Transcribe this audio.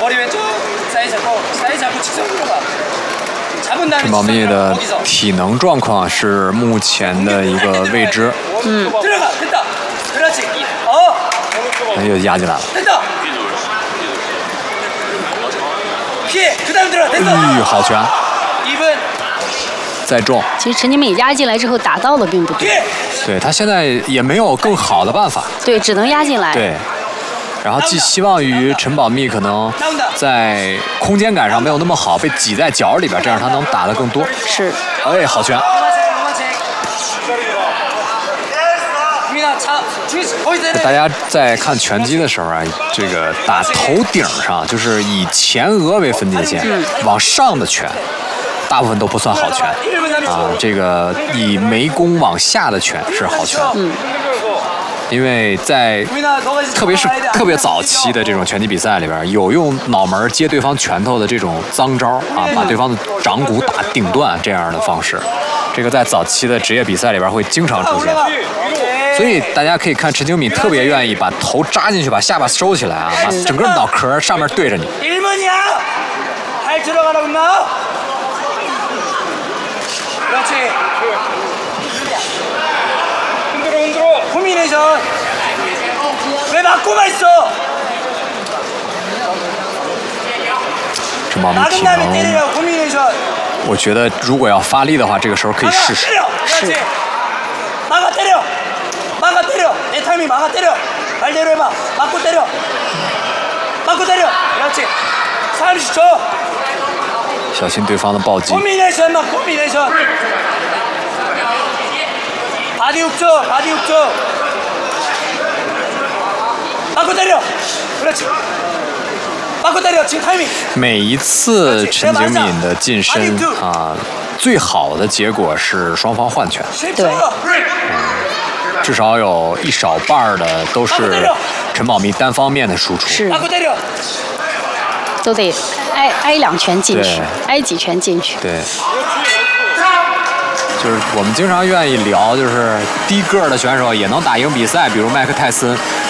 陈宝密的体能状况是目前的一个未知。又压进来了。好拳。再重。 其实陈金敏压进来之后打到了并不多。 对，他现在也没有更好的办法。 对，只能压进来。 对。然后寄希望于陈宝密可能在空间感上没有那么好，被挤在角里边，这样他能打得更多。 是。 哎，好拳。大家在看拳击的时候啊，这个打头顶上，就是以前额为分界线，往上的拳，大部分都不算好拳啊。这个以眉弓往下的拳是好拳。因为在特别是特别早期的这种拳击比赛里边，有用脑门接对方拳头的这种脏招啊，把对方的掌骨打顶断这样的方式，这个在早期的职业比赛里边会经常出现。所以大家可以看陈清敏特别愿意把头扎进去，把下巴收起来啊，把整个脑壳上面对着你。陈宝密体能，我觉得如果要发力的话，这个时候可以试试。 是。 小心对方的暴击。每一次陈景敏的近身啊，最好的结果是双方换拳。 对。 至少有一少半的都是陈宝密单方面的输出。 是。都得挨两拳进去，挨几拳进去。 对。就是我们经常愿意聊，就是低个儿的选手也能打赢比赛，比如麦克泰森，